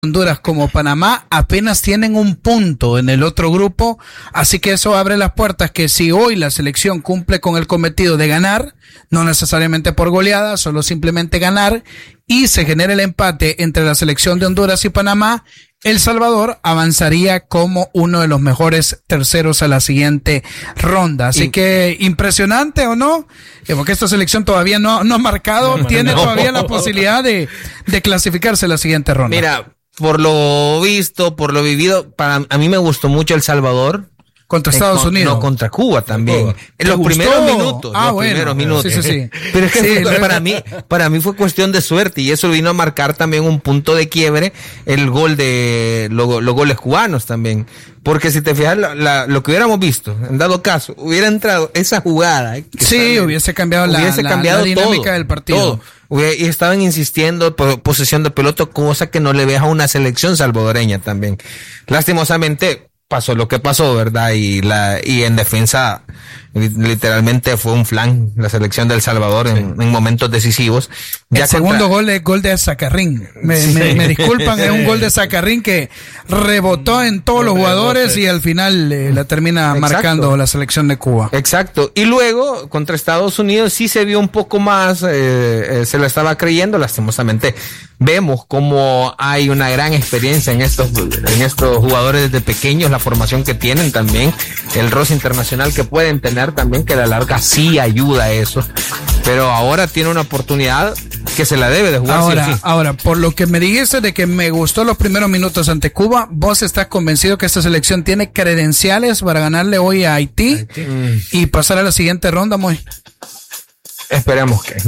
Honduras como Panamá apenas tienen un punto en el otro grupo, así que eso abre las puertas que si hoy la selección cumple con el cometido de ganar, no necesariamente por goleada, solo simplemente ganar, y se genera el empate entre la selección de Honduras y Panamá, El Salvador avanzaría como uno de los mejores terceros a la siguiente ronda. Así que impresionante, ¿o no? Porque esta selección todavía no ha marcado, tiene todavía la posibilidad de clasificarse a la siguiente ronda. Mira, por lo visto, por lo vivido, a mí me gustó mucho El Salvador. Contra Estados Unidos. No, contra Cuba también. En los primeros minutos. Primeros minutos. Sí. Pero es que para mí fue cuestión de suerte y eso vino a marcar también un punto de quiebre el gol de los goles cubanos también. Porque si te fijas, lo que hubiéramos visto, en dado caso, hubiera entrado esa jugada. Hubiese cambiado la dinámica todo, del partido. Y estaban insistiendo por posesión de pelota, cosa que no le ves a una selección salvadoreña también. Lastimosamente, pasó lo que pasó, ¿verdad? Y en defensa literalmente fue un flan la selección de El Salvador en momentos decisivos. El segundo gol es gol de Zacarrín. Me disculpan, es un gol de Zacarrín que rebotó en todos los jugadores y al final la termina marcando la selección de Cuba. Exacto. Y luego contra Estados Unidos sí se vio un poco más, se lo estaba creyendo, lastimosamente. Vemos cómo hay una gran experiencia en estos jugadores desde pequeños, la formación que tienen también, el roce internacional que pueden tener también, que a la larga sí ayuda a eso, pero ahora tiene una oportunidad que se la debe de jugar. Ahora, por lo que me dijiste de que me gustó los primeros minutos ante Cuba, ¿vos estás convencido que esta selección tiene credenciales para ganarle hoy a Haití y pasar a la siguiente ronda, Moy? Esperemos que.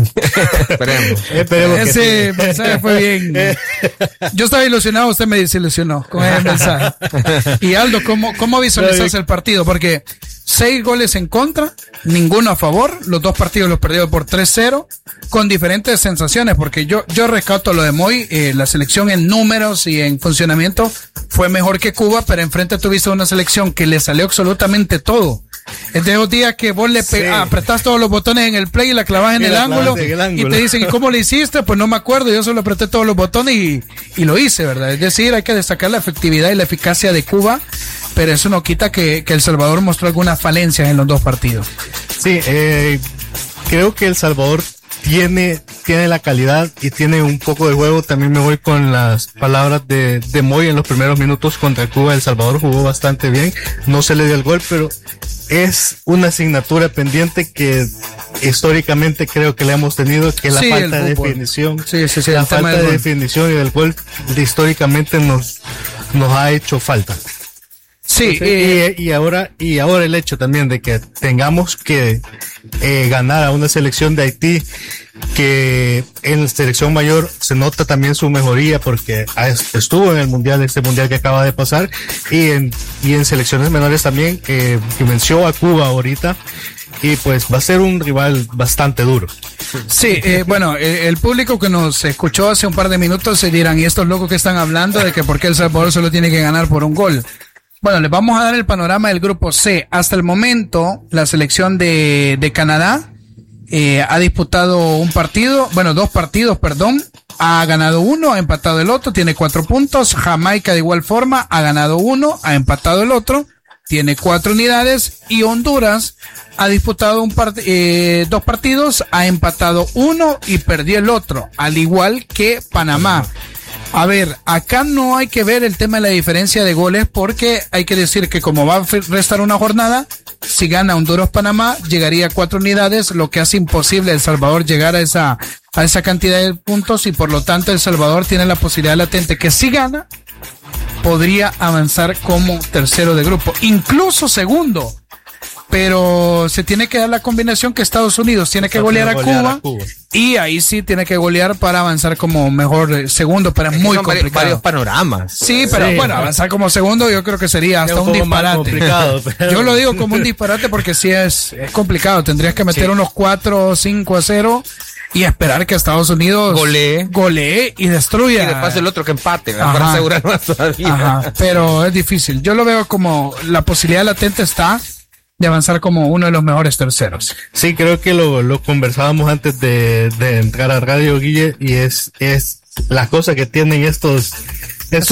Ese mensaje fue bien. Yo estaba ilusionado, usted me desilusionó con ese mensaje. Y Aldo, ¿cómo visualizas el partido? Porque 6 goles en contra, ninguno a favor, los 2 partidos los perdió por 3-0, con diferentes sensaciones, porque yo rescato lo de Moy, la selección en números y en funcionamiento fue mejor que Cuba, pero enfrente tuviste una selección que le salió absolutamente todo. Es de esos días que vos apretás todos los botones en el play y la clavás en el ángulo y te dicen, ¿y cómo lo hiciste? Pues no me acuerdo, yo solo apreté todos los botones y lo hice, ¿verdad? Es decir, hay que destacar la efectividad y la eficacia de Cuba, pero eso no quita que El Salvador mostró algunas falencias en los 2 partidos. Sí, creo que El Salvador tiene la calidad y tiene un poco de juego. También me voy con las palabras de Moy en los primeros minutos contra Cuba. El Salvador jugó bastante bien, no se le dio el gol, pero es una asignatura pendiente que históricamente creo que le hemos tenido, que la falta de definición, la falta de definición y del gol históricamente nos ha hecho falta. Sí, y ahora el hecho también de que tengamos que ganar a una selección de Haití, que en la selección mayor se nota también su mejoría porque estuvo en el mundial, este mundial que acaba de pasar, y en selecciones menores también, que venció a Cuba ahorita, y pues va a ser un rival bastante duro. Sí, bueno, el público que nos escuchó hace un par de minutos se dirán, ¿y estos locos que están hablando de que por qué El Salvador solo tiene que ganar por un gol? Bueno, les vamos a dar el panorama del grupo C. Hasta el momento, la selección de Canadá ha disputado 2 partidos, ha ganado 1, ha empatado el otro, tiene 4 puntos. Jamaica de igual forma, ha ganado 1, ha empatado el otro, tiene 4 unidades. Y Honduras ha disputado 2 partidos, ha empatado 1 y perdió el otro, al igual que Panamá. A ver, acá no hay que ver el tema de la diferencia de goles porque hay que decir que como va a restar una jornada, si gana Honduras-Panamá, llegaría a 4 unidades, lo que hace imposible a El Salvador llegar a esa cantidad de puntos y por lo tanto El Salvador tiene la posibilidad latente que si gana, podría avanzar como tercero de grupo, incluso segundo. Pero se tiene que dar la combinación que Estados Unidos tiene que golear a Cuba y ahí sí tiene que golear para avanzar como mejor segundo, pero es muy complicado. Varios panoramas. Sí, pero bueno, avanzar como segundo yo creo que sería hasta un disparate. Yo lo digo como un disparate porque sí es complicado. Tendrías que meter unos 4-5-0 y esperar que Estados Unidos golee y destruya. Y después el otro que empate, para asegurar más todavía. Pero es difícil. Yo lo veo como la posibilidad latente está de avanzar como uno de los mejores terceros. Sí, creo que lo conversábamos antes de entrar a radio, Guille, y es la cosa que tienen estos